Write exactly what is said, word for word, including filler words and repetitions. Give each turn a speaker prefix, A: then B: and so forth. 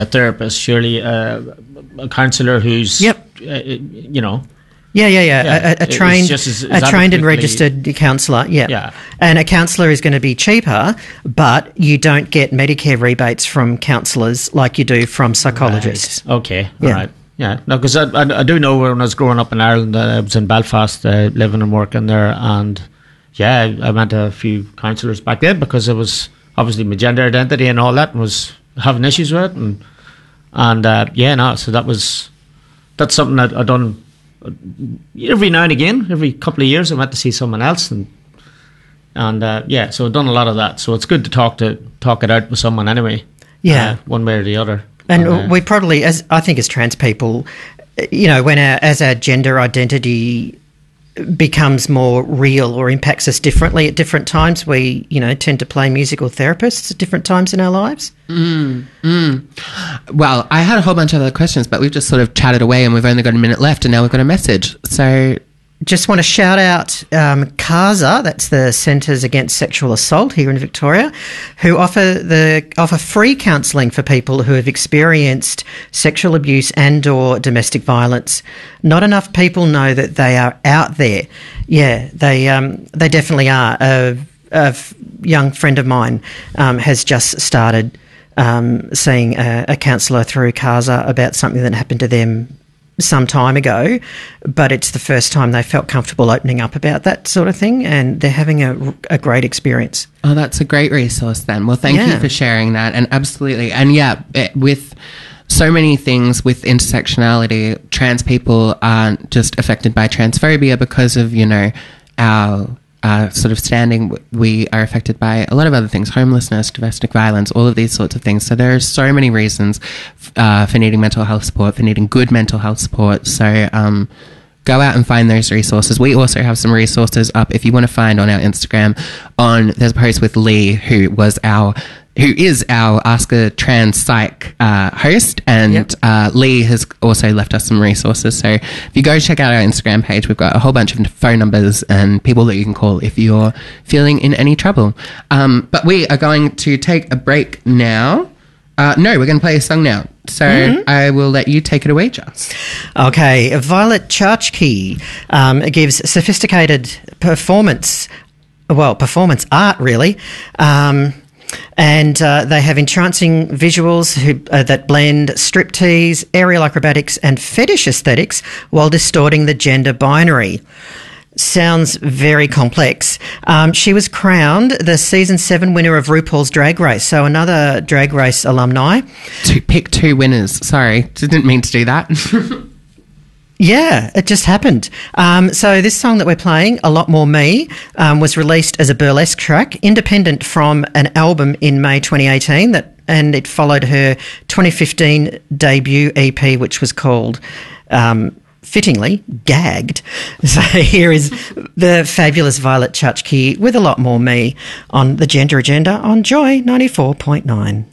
A: a therapist, surely uh, a counsellor who's,
B: yep.
A: uh, you know.
B: Yeah, yeah, yeah. yeah. A, a trained,
A: as, as
B: a trained and registered counsellor. Yeah.
A: yeah.
B: And a counsellor is going to be cheaper, but you don't get Medicare rebates from counsellors like you do from psychologists.
A: Right. Okay.
B: Yeah.
A: All right. Yeah. No, because I, I, I do know when I was growing up in Ireland, uh, I was in Belfast, uh, living and working there, and yeah, I went to a few counsellors back then because it was obviously my gender identity and all that, and was having issues with it, and and uh, yeah, no. So that was that's something that I done. Every now and again, every couple of years, I went to see someone else, and and uh, yeah, so I've done a lot of that. So it's good to talk to talk it out with someone anyway.
B: Yeah,
A: uh, one way or the other.
B: And
A: uh,
B: we probably, as I think, as trans people, you know, when our, as our gender identity becomes more real or impacts us differently at different times, we, you know, tend to play musical therapists at different times in our lives.
C: Mm, mm. Well, I had a whole bunch of other questions, but we've just sort of chatted away and we've only got a minute left, and now we've got a message. So
B: just want to shout out um, CASA, that's the Centres Against Sexual Assault here in Victoria, who offer the offer free counselling for people who have experienced sexual abuse and or domestic violence. Not enough people know that they are out there. Yeah, they um, they definitely are. A, a young friend of mine um, has just started um, seeing a, a counsellor through CASA about something that happened to them some time ago, but it's the first time they felt comfortable opening up about that sort of thing, and they're having a, a great experience.
C: Oh, that's a great resource then. Well, thank yeah. you for sharing that. And absolutely. And yeah, it, with so many things with intersectionality, trans people aren't just affected by transphobia because of, you know, our Uh, sort of standing. We are affected by a lot of other things, homelessness, domestic violence, all of these sorts of things. So there are so many reasons uh, for needing mental health support, for needing good mental health support. So um, go out and find those resources. We also have some resources up if you want to find on our Instagram. On there's a post with Lee, who was our who is our Ask a Trans Psych uh, host, and yep. uh, Lee has also left us some resources. So if you go check out our Instagram page, we've got a whole bunch of phone numbers and people that you can call if you're feeling in any trouble. Um, but we are going to take a break now. Uh, no, we're going to play a song now. So mm-hmm. I will let you take it away, Jess.
B: Okay, Violet Chachki um, gives sophisticated performance, well, performance art, really. Um And uh, they have entrancing visuals who, uh, that blend striptease, aerial acrobatics and fetish aesthetics while distorting the gender binary. Sounds very complex. Um, she was crowned the season seven winner of RuPaul's Drag Race, so another Drag Race alumni.
C: To pick two winners. Sorry, didn't mean to do that.
B: Yeah, it just happened. Um, so this song that we're playing, A Lot More Me, um, was released as a burlesque track, independent from an album in May twenty eighteen, that, and it followed her twenty fifteen debut E P, which was called, um, fittingly, Gagged. So here is the fabulous Violet Chachki with A Lot More Me on the Gender Agenda on Joy ninety-four point nine.